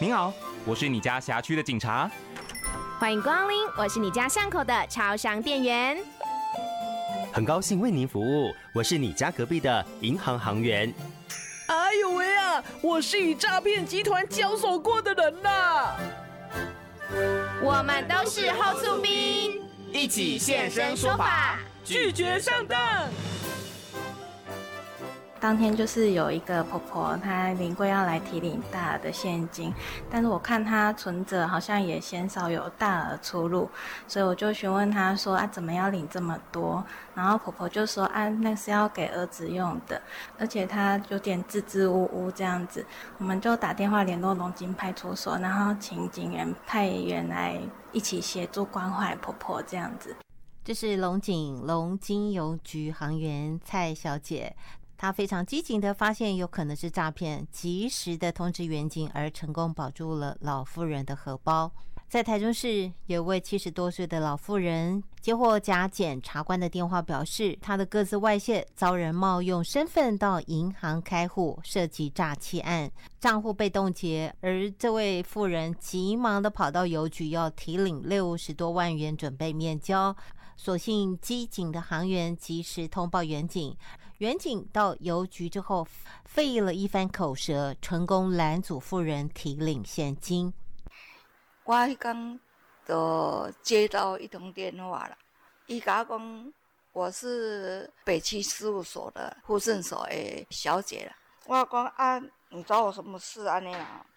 您好，我是你家辖区的警察。 欢迎光临，我是你家巷口的超商店员。 很高兴为您服务，我是你家隔壁的银行行员。 哎呦喂啊，我是与诈骗集团交手过的人啦。 我们都是后厝兵， 一起现身说法， 拒绝上当。 当天就是有一个婆婆，她临柜要来提领大额的现金，但是我看她存折好像也鲜少有大额出入，所以我就询问她说怎么要领这么多？然后婆婆就说那是要给儿子用的，而且她有点支支吾吾这样子，我们就打电话联络龙津派出所，然后请警员派员来一起协助关怀婆婆这样子。 这是龙津邮局行员蔡小姐。他非常机警地发现有可能是诈骗，及时的通知员警，而成功保住了老妇人的荷包。在台中市，有位70多岁的老妇人接获假检察官的电话，表示她的个资外泄，遭人冒用身份到银行开户，涉及诈欺案，账户被冻结。而这位妇人急忙地跑到邮局要提领60多万元，准备面交。所幸机警的行员及时通报员警，员警到邮局之后费了一番口舌，成功拦阻妇人提领现金。 我迄天就接到一通电话了，他跟我说我是北区事务所的户政所的小姐了。我说你找我什么事安尼啦？